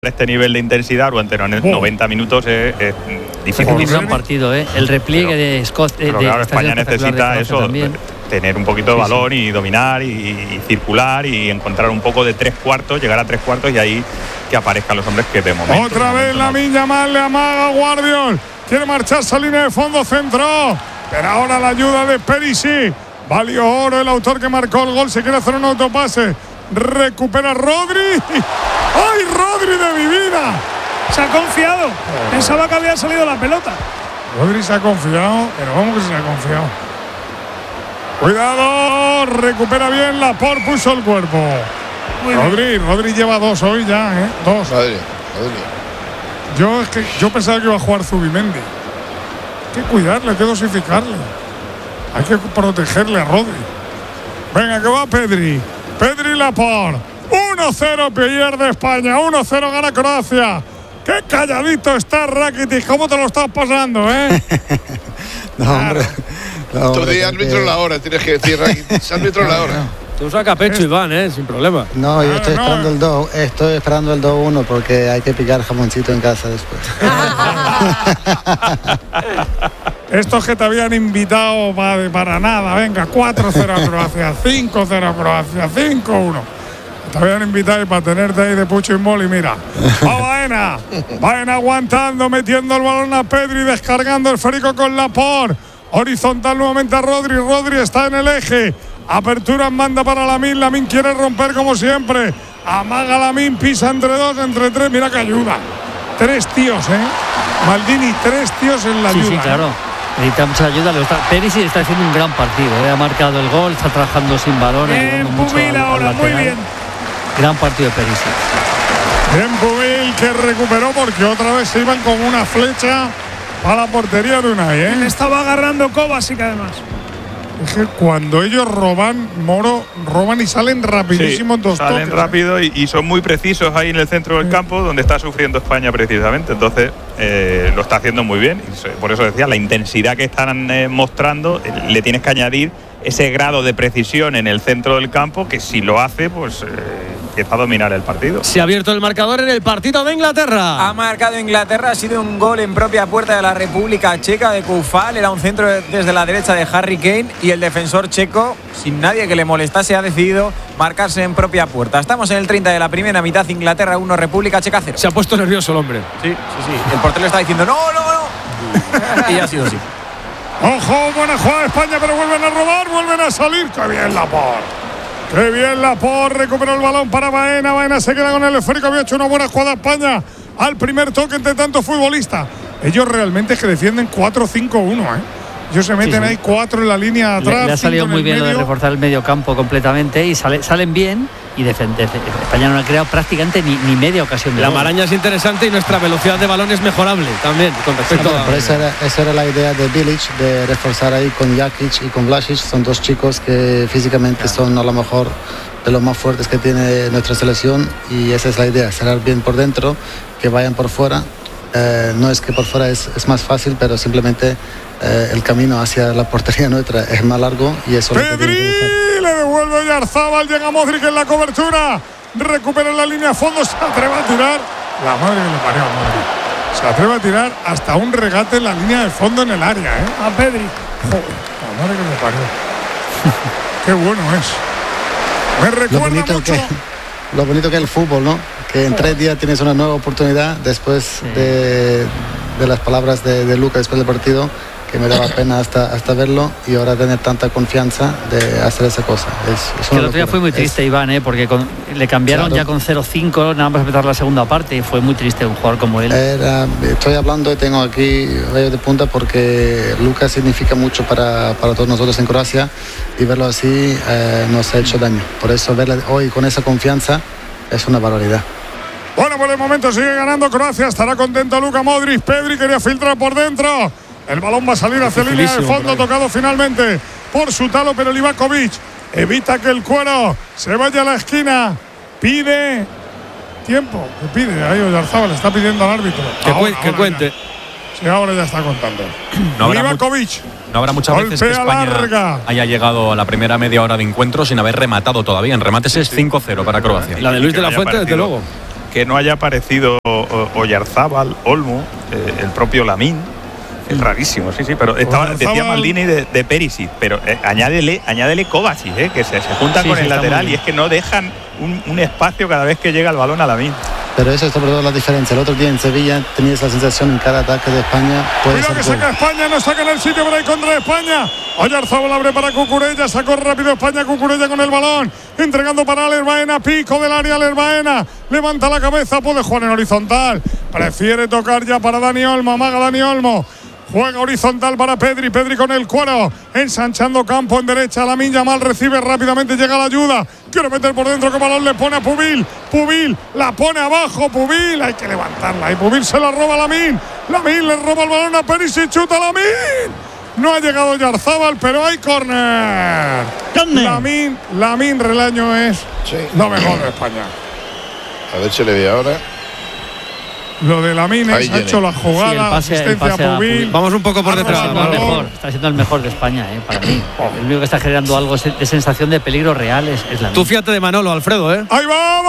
este nivel de intensidad durante 90 minutos es difícil. Un gran partido, ¿eh? El repliegue de Escocia. Claro, España necesita eso, tener un poquito de balón y dominar y circular y encontrar un poco de tres cuartos, llegar a tres cuartos y ahí que aparezcan los hombres que de momento. Otra vez Lamine Yamal le amaga a Guardiol. Quiere marcharse a línea de fondo, centro. Pero ahora la ayuda de Perisic. Valió oro el autor que marcó el gol. Se quiere hacer un autopase. Recupera Rodri. ¡Ay, Rodri de mi vida! Se ha confiado. Pensaba que había salido la pelota. Rodri se ha confiado, pero vamos que se ha confiado. Cuidado, recupera bien, Laporte puso el cuerpo. Rodri lleva dos hoy ya, ¿eh? Dos. Madre. Yo pensaba que iba a jugar Zubimendi. Hay que cuidarle, hay que dosificarle. Hay que protegerle a Rodri. Venga, que va Pedri. Pedri Laporte. 1-0 pierde España. 1-0 gana Croacia. Qué calladito está Rakitic. ¿Cómo te lo estás pasando, eh? No, hombre. Tú di árbitro la hora, tienes que decir Rakitic. Árbitro la hora. Tú saca pecho, Iván, sin problema. No, yo estoy esperando el 2-1 porque hay que picar jamoncito en casa después. Estos que te habían invitado para nada. Venga, 4-0 a Croacia, 5-0 a Croacia, 5-1. Te habían invitado para tenerte ahí de pucho y moli. Mira, va Baena aguantando, metiendo el balón a Pedri, descargando el esférico con Laporte. Horizontal nuevamente a Rodri. Rodri está en el eje. Apertura en banda para Lamine. Lamine quiere romper como siempre. Amaga Lamine, pisa entre dos, entre tres. Mira que ayuda. Tres tíos, Maldini, tres tíos en la ayuda. Sí, claro. Necesita mucha ayuda. Perisic está haciendo un gran partido. Ha marcado el gol, está trabajando sin balón. Bien, Pumil ahora, muy bien. Gran partido de Perisic. Bien, Pumil que recuperó porque otra vez se iban con una flecha a la portería de Unai, Le estaba agarrando Kovacic además. Es que cuando ellos roban, Moro, roban y salen rapidísimos, sí, dos salen toques. rápido y son muy precisos ahí en el centro del campo, donde está sufriendo España precisamente. Entonces, lo está haciendo muy bien. Y por eso decía, la intensidad que están mostrando, le tienes que añadir ese grado de precisión en el centro del campo, que si lo hace, pues empieza a dominar el partido. Se ha abierto el marcador en el partido de Inglaterra. Ha marcado Inglaterra, ha sido un gol en propia puerta de la República Checa de Koufal. Era un centro desde la derecha de Harry Kane y el defensor checo, sin nadie que le molestase, ha decidido marcarse en propia puerta. Estamos en el 30 de la primera mitad, Inglaterra 1, República Checa 0. Se ha puesto nervioso el hombre. Sí. El portero está diciendo no. Y ha sido así. Ojo, buena jugada de España, pero vuelven a robar, vuelven a salir. ¡Qué bien Laporte! ¡Qué bien Laporte! Recuperó el balón para Baena. Baena se queda con el esférico. Había hecho una buena jugada España al primer toque entre tantos futbolistas. Ellos realmente es que defienden 4-5-1, Ellos se meten ahí 4 en la línea atrás. Le ha salido muy bien lo de reforzar el medio campo completamente y salen bien y defender. España no ha creado prácticamente ni media ocasión de La gol. maraña es interesante y nuestra velocidad de balón es mejorable también con respecto a... Por esa era la idea de Bilic, de reforzar ahí con Jakic y con Vlasic. Son dos chicos que físicamente son a lo mejor de los más fuertes que tiene nuestra selección y esa es la idea, cerrar bien por dentro, que vayan por fuera. No es que por fuera es más fácil, pero simplemente el camino hacia la portería nuestra es más largo y eso Pedri le devuelve Oyarzabal, llega Modric en la cobertura, recupera la línea a fondo, se atreve a tirar, la madre que le parió a Modric, se atreve a tirar hasta un regate en la línea de fondo en el área, a Pedri. Joder, la madre que le parió. Qué bueno es. Me recuerda mucho lo bonito que es el fútbol, ¿no? Que en 3 días tienes una nueva oportunidad después de las palabras de Luca después del partido, que me daba pena hasta verlo, y ahora tener tanta confianza de hacer esa cosa. El otro día fue muy triste, Iván, porque le cambiaron ya con 0-5, nada más empezar la segunda parte, y fue muy triste un jugador como él. Estoy hablando y tengo aquí rayo de punta porque Luca significa mucho para todos nosotros en Croacia, y verlo así nos ha hecho daño. Por eso verle hoy con esa confianza es una barbaridad. Bueno, por el momento sigue ganando Croacia, estará contento Luka Modric. Pedri quería filtrar por dentro. El balón va a salir hacia la línea de fondo, tocado finalmente por Sutalo, pero Livakovic evita que el cuero se vaya a la esquina. Pide tiempo, que pide. Ahí Oyarzabal está pidiendo al árbitro. Que cuente. Ya. Sí, ahora ya está contando. Livakovic. No habrá muchas veces que España haya llegado a la primera media hora de encuentro sin haber rematado todavía. En remates es 5-0 para Croacia. La de Luis de la Fuente, desde luego. que no haya aparecido Oyarzábal, Olmo, el propio Lamín. Es rarísimo, sí, pero decía Maldini de Perisic, pero añádele Kovacic, que se juntan con el lateral y es que no dejan un espacio cada vez que llega el balón a Lamín. Pero eso es sobre todo la diferencia. El otro día en Sevilla tenías la sensación en cada ataque de España. Cuidado que saca España, no saca en el sitio para ir contra España. Oyarzábal abre para Cucurella, sacó rápido España, Cucurella con el balón, entregando para Alex Baena, pico del área Alex Baena, levanta la cabeza, puede jugar en horizontal, prefiere tocar ya para Dani Olmo, amaga Dani Olmo. Juega horizontal para Pedri con el cuero, ensanchando campo en derecha. Lamine Yamal recibe rápidamente, llega la ayuda. Quiere meter por dentro, que balón le pone a Pubil. Pubil la pone abajo, Pubil. Hay que levantarla y Pubil se la roba a Lamine. Lamine le roba el balón a Perisic, chuta Lamine. No ha llegado Oyarzábal, pero hay córner. Lamine Relaño es lo mejor de España. A ver si le ve ahora. Lo de Lamine ha hecho la jugada, asistencia a Pubil. Vamos un poco por detrás. Está siendo el mejor de España, para mí. El único que está generando algo de sensación de peligro real es Lamine. Tú fíjate de Manolo, Alfredo, ¡Ahí va,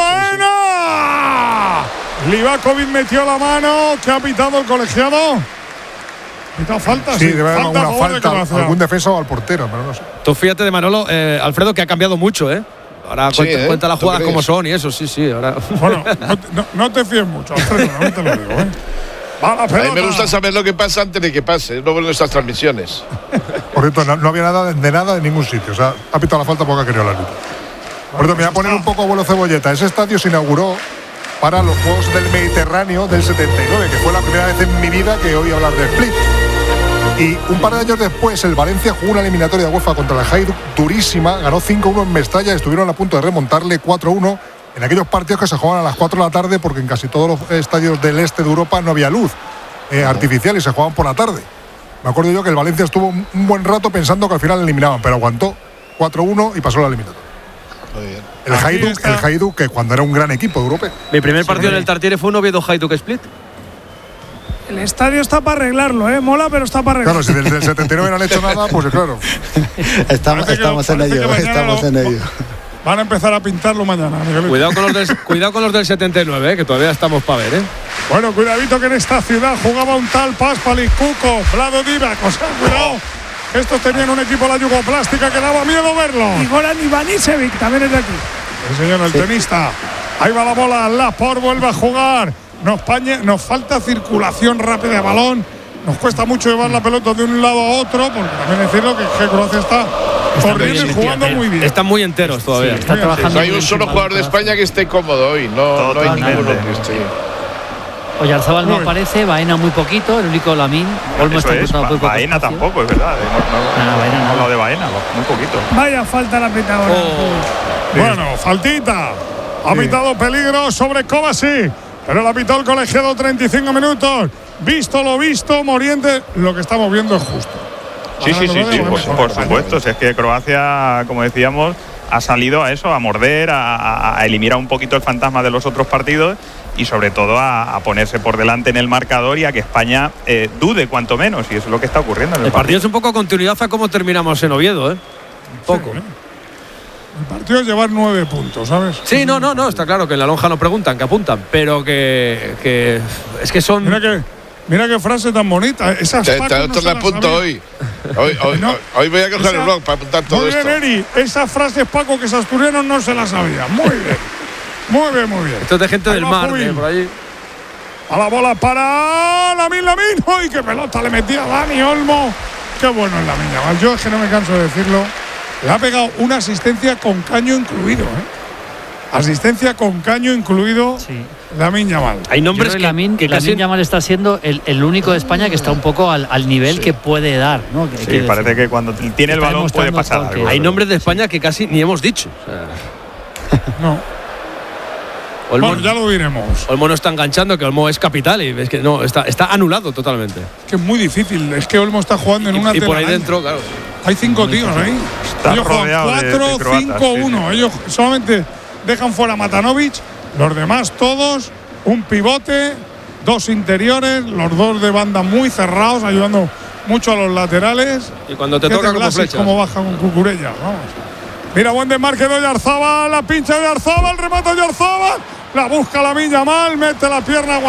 Baena! Livakovic metió la mano. ¿Qué ha pitado el colegiado? ¿Pita falta? Sí, debe haber alguna falta, algún defensa o al portero, pero no sé. Tú fíjate de Manolo, Alfredo, que ha cambiado mucho, Ahora cuenta las jugadas como son y eso, sí. Ahora. Bueno, no te fíes mucho, Alfredo, no te lo digo, A mí me gusta saber lo que pasa antes de que pase, es lo bueno de estas transmisiones. Por cierto, no había nada en ningún sitio. O sea, ha pitado la falta porque ha querido el árbitro. Por cierto, me voy a poner un poco abuelo cebolleta. Ese estadio se inauguró para los Juegos del Mediterráneo del 79, que fue la primera vez en mi vida que oí hablar de Split. Y un par de años después, el Valencia jugó una eliminatoria de UEFA contra el Hajduk durísima, ganó 5-1 en Mestalla, estuvieron a punto de remontarle 4-1 en aquellos partidos que se jugaban a las 4 de la tarde, porque en casi todos los estadios del este de Europa no había luz artificial y se jugaban por la tarde. Me acuerdo yo que el Valencia estuvo un buen rato pensando que al final eliminaban, pero aguantó 4-1 y pasó la eliminatoria. Muy bien. El Hajduk, que cuando era un gran equipo europeo. Mi primer partido en el Tartiere fue un Oviedo Hajduk Split. El estadio está para arreglarlo, mola, pero está para arreglarlo. Claro, si desde el 79 no han hecho nada, pues claro. Estamos en ello. Van a empezar a pintarlo mañana. Cuidado con los del 79, que todavía estamos para ver, Bueno, cuidadito que en esta ciudad jugaba un tal Paspali, Cuco, Vlado Divac. O sea, cuidado. Estos tenían un equipo, la Yugoplástica, que daba miedo verlo. Y Goran Ivanisevic también es de aquí. El señor, el tenista. Ahí va la bola, Laporte vuelve a jugar. Nos falta circulación rápida de balón. Nos cuesta mucho llevar la pelota de un lado a otro, porque también decirlo que Croacia está corriendo y jugando muy bien. Están muy enteros todavía. Está trabajando. No hay un solo jugador de España que esté cómodo hoy. No hay ninguno que esté. Oyarzábal no aparece, Baena muy poquito, el único Lamine. Olmo está cruzado muy poco. Baena tampoco, es verdad. No, lo de Baena, muy poquito. Vaya falta la pitadora. Bueno, faltita. Ha pitado peligro sobre Kovacic. Pero la pitó el colegiado 35 minutos. Visto lo visto, Moriente, lo que estamos viendo es justo. Sí, por supuesto. Si es que Croacia, como decíamos, ha salido a eso, a morder, a eliminar un poquito el fantasma de los otros partidos y sobre todo a ponerse por delante en el marcador y a que España dude cuanto menos, y eso es lo que está ocurriendo en el partido. Es un poco continuidad a cómo terminamos en Oviedo, Un poco. Sí, el partido es llevar 9 puntos, ¿sabes? Sí, no, está claro que en la lonja no preguntan, que apuntan, pero que es que son. Mira qué frase tan bonita. Esas te la apunto hoy. Hoy voy a coger el blog para apuntar todo esto. Muy bien, Eri. Esas frases, Paco, que esos asturianos no se las sabían. Muy bien. Muy bien. Esto es de gente del mar, por allí. A la bola para Lamine. ¡Ay, qué pelota le metía Dani Olmo! Qué bueno es Lamine. Yo es que no me canso de decirlo. Le ha pegado una asistencia con caño incluido, Asistencia con caño incluido. Sí. Lamine Yamal. Hay nombres que Lamine Yamal está siendo el único de España que está un poco al nivel que puede dar, ¿no? Parece que cuando tiene el balón puede pasar algo. Hay nombres de España que casi ni hemos dicho. No. Bueno, ya lo diremos. Olmo no está enganchando, que Olmo es capital y es que no, está anulado totalmente. Es que es muy difícil, es que Olmo está jugando en una y por ahí dentro, claro. Hay 5 tíos ahí. Ellos juegan 4-5-1. Ellos solamente dejan fuera a Matanovic, los demás todos, un pivote, 2 interiores, los 2 de banda muy cerrados, ayudando mucho a los laterales. Y cuando te toca como flechas. Como baja con Cucurella, vamos. Mira, buen desmarque de Oyarzábal, la pincha de Oyarzábal, remata Oyarzábal. La busca Lamine Yamal, mete la pierna